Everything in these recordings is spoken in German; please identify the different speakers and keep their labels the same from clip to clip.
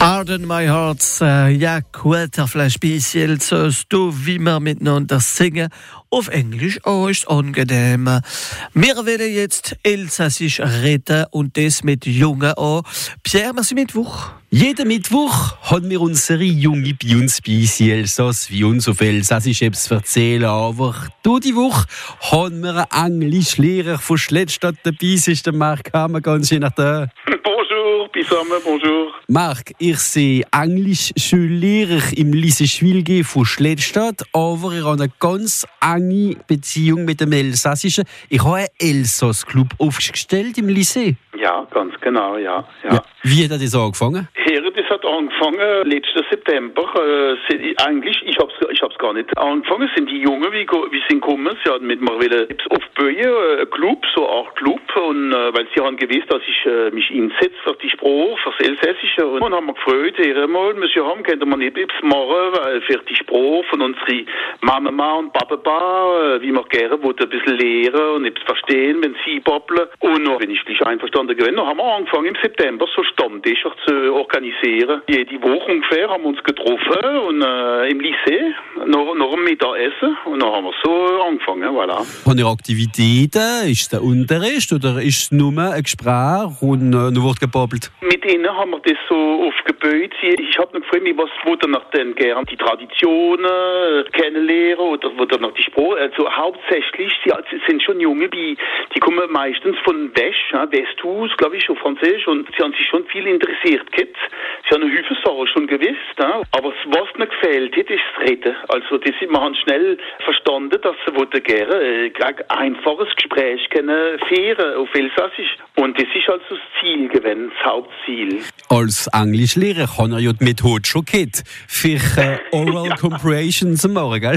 Speaker 1: Harden My Hearts, ja, Quarterflash speziell sollst du, wie wir miteinander singen, auf Englisch auch ist angenehm. Wir werden jetzt Elsassisch reden und das mit Jungen an. Pierre, was ist Mittwoch?
Speaker 2: Jeden Mittwoch haben wir unsere Junge bei uns bei Elsass, wie uns auf Elsassisch etwas erzählen. Aber diese Woche haben wir einen Englischlehrer von Schlettstadt dabei. Das ist der Marc Hammer, ganz je nachdem.
Speaker 3: Bonjour, zusammen, bonjour.
Speaker 2: Marc, ich sehe Englischschullehrer im Lycée Schwilge von Schlettstadt, aber ich habe eine ganz enge Beziehung mit dem Elsassischen. Ich habe einen Elsass-Club aufgestellt im Lycée.
Speaker 3: Ja, ganz genau, ja.
Speaker 2: Wie hat das angefangen?
Speaker 3: Das hat angefangen letzten September. Eigentlich, ich hab's gar nicht angefangen. Sind die Jungen, wie sind gekommen? Sie hatten mit mir wieder aufbauen, ein Club, so eine Art Club. Und weil sie haben gewusst, dass ich mich einsetze für die Sprache, für das Elsässische. Und haben wir gefreut, einmal, Monsieur Ham, könnte man nicht etwas machen, weil für die Sprache von unseren Mama und Papa, wie wir gerne ein bisschen lehren und etwas verstehen, wenn sie babbeln. Und dann bin ich gleich einverstanden gewesen. Dann haben wir angefangen im September so Stammtisch zu organisieren. Jede Woche ungefähr haben wir uns getroffen und im Lycée, noch am Mittagessen. Und dann haben wir so angefangen, voilà.
Speaker 2: Haben ihr Aktivitäten? Ist es der Unterricht oder ist es nur ein Gespräch und nur wird gebabbelt?
Speaker 3: Mit ihnen haben wir das so aufgebaut. Ich habe noch gefragt, was würde nach denn gern die Traditionen kennenlernen oder nach die Sprache. Also hauptsächlich, sie sind schon Junge, die kommen meistens von Westhus, glaube ich, auf Französisch, und sie haben sich schon viel interessiert gehabt. Sie haben eine Hüfe Sachen schon gewusst, aber was mir gefällt hat, ist das Reden. Also wir haben schnell verstanden, dass sie gerne ein einfaches Gespräch führen auf Elsassisch. Und das ist also das Ziel gewesen, das Hauptziel.
Speaker 2: Als Englischlehrer kann er ja die Methode schon gehabt, für Oral Comprehension zu machen, gell?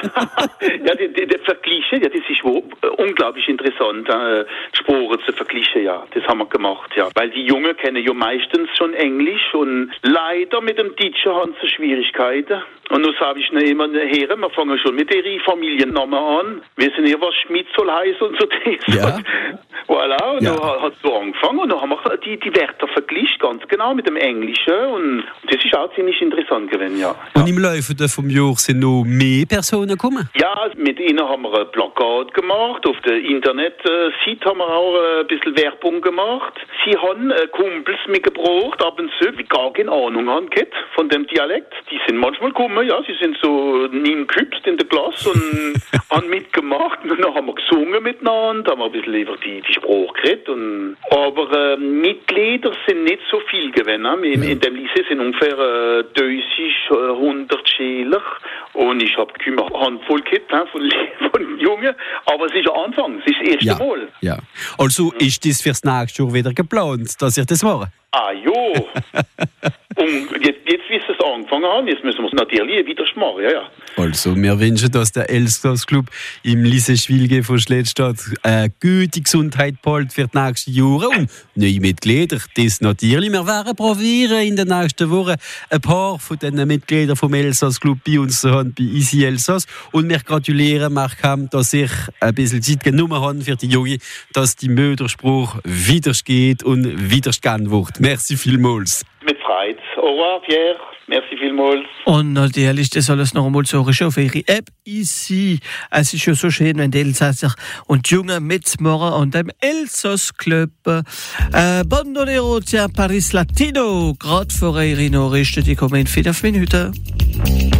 Speaker 3: Ja, die Vergleichen, ja, das ist unglaublich interessant, Sprachen zu vergleichen, ja. Das haben wir gemacht, ja. Weil die Jungen kennen ja meistens schon Englisch und leider mit dem Deutschen haben sie Schwierigkeiten. Und nun sage ich immer, wir fangen schon mit ihren Familiennamen an. Wir sind ja was Schmidt soll heißen und so das.
Speaker 2: Ja.
Speaker 3: Voilà, und
Speaker 2: ja.
Speaker 3: Dann hat es so angefangen und dann haben wir die Wörter verglichen, ganz genau mit dem Englischen. Und das ist auch ziemlich interessant gewesen, ja.
Speaker 2: Und im Laufe vom Jahr sind noch mehr Personen gekommen?
Speaker 3: Ja, mit ihnen haben wir ein Plakat gemacht. Auf der Internetseite haben wir auch ein bisschen Werbung gemacht. Sie haben Kumpels mitgebracht, ab und zu, die gar keine Ahnung haben von dem Dialekt. Die sind manchmal gekommen, ja, sie sind so nie geküpst in der Klasse und haben mitgemacht. Und dann haben wir gesungen miteinander, haben wir ein bisschen über die Sprache geredet. Aber Mitglieder sind nicht so viel gewesen. In dem Lycée sind ungefähr 100 Schüler. Und ich habe eine Handvoll gehabt von Jungen. Aber es ist ein Anfang, es ist das erste Mal.
Speaker 2: Ja. Also ist das fürs nächste Jahr wieder geplant, dass ich das mache?
Speaker 3: Ah, jo. Und jetzt wie sie es angefangen haben, jetzt müssen wir es natürlich wieder machen, ja.
Speaker 2: Also, wir wünschen, dass der Elsass-Club im Lycée Schwilge von Schlettstadt eine gute Gesundheit behält für die nächsten Jahre und neue Mitglieder. Das natürlich. Wir werden probieren, in den nächsten Wochen ein paar von diesen Mitgliedern vom Elsass-Club bei uns zu haben, bei Easy Elsass. Und wir gratulieren Marc, dass ich ein bisschen Zeit genommen habe für die Jungen, dass die Muttersprache wieder geht und wieder gern wird. Merci vielmals.
Speaker 3: Mit Freude. Au revoir, Pierre. Merci vielmals.
Speaker 1: Und natürlich, das alles noch einmal so auf ihre App Easy. Es ist ja so schön, wenn die Elsasser und die Jungen mitmachen und dem Elsass-Club. Bandolero, Paris Latino, gerade vor ihre Nachrichten, die kommen in 5 Minuten.